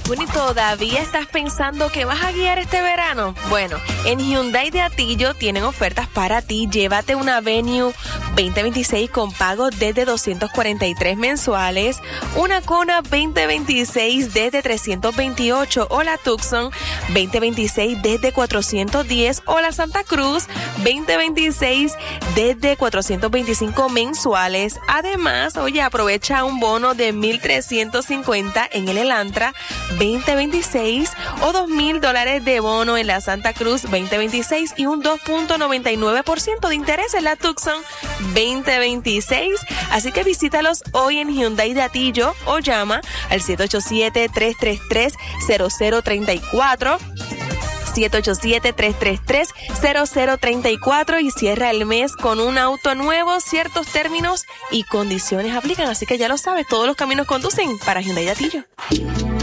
Bueno, ¿y todavía estás pensando que vas a guiar este verano? Bueno, en Hyundai de Atillo tienen ofertas para ti. Llévate una Venue 2026 con pago desde 243 mensuales, una Kona 2026 desde 328 o la Tucson 2026 desde 410 o la Santa Cruz 2026 desde 425 mensuales. Además, oye, aprovecha un bono de $1,350 en el Elantra 2026 o $2,000 de bono en la Santa Cruz 2026 y un 2.99% de interés en la Tucson 2026. Así que visítalos hoy en Hyundai de Atillo o llama al 787-333-0034. 787-333-0034 y cierra el mes con un auto nuevo. Ciertos términos y condiciones aplican, así que ya lo sabes, todos los caminos conducen para Hyundai de Atillo.